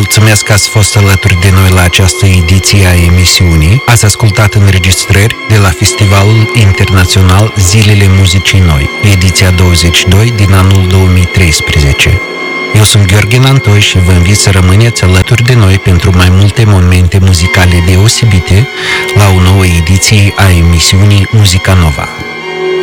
mulțumesc că ați fost alături de noi la această ediție a emisiunii. Ați ascultat înregistrări de la Festivalul Internațional Zilele Muzicii Noi, ediția 22 din anul 2013. Eu sunt Gheorghe Nantoi și vă invit să rămâneți alături de noi pentru mai multe momente muzicale deosebite la o nouă ediție a emisiunii Muzica Nova.